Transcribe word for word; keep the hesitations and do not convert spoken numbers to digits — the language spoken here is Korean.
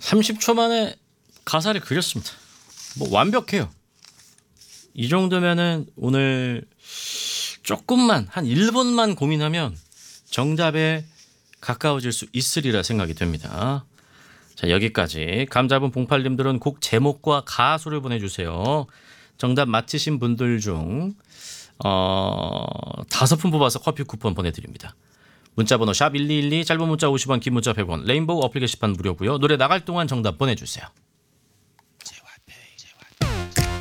삼십 초 만에 가사를 그렸습니다. 뭐 완벽해요. 이 정도면은 오늘 조금만 한 일 분만 고민하면 정답에 가까워질 수 있으리라 생각이 됩니다. 자, 여기까지. 감 잡은 봉팔님들은 곡 제목과 가수를 보내주세요. 정답 맞히신 분들 중 어, 다섯 분 뽑아서 커피 쿠폰 보내드립니다. 문자번호 샵 일이일이, 짧은 문자 오십 원, 긴 문자 백 원, 레인보우 어플리케이션 무료고요. 노래 나갈 동안 정답 보내주세요.